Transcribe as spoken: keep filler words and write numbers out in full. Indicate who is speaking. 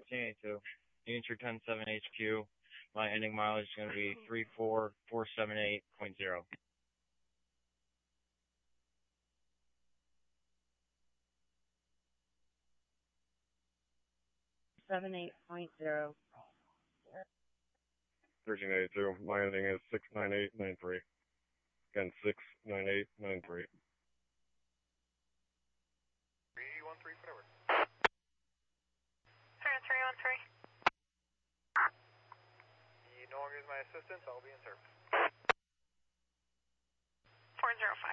Speaker 1: fifteen eighty-two. Unit ten seven H Q. My ending mileage is going to be three four four seven eight point zero.
Speaker 2: Seven eight point zero.
Speaker 3: thirteen eighty-two. My ending is six nine eight nine three. Again, six nine eight nine three.
Speaker 4: three one three, whatever.
Speaker 5: three three one three.
Speaker 4: He no longer is my assistant, I'll be in service.
Speaker 5: four zero five.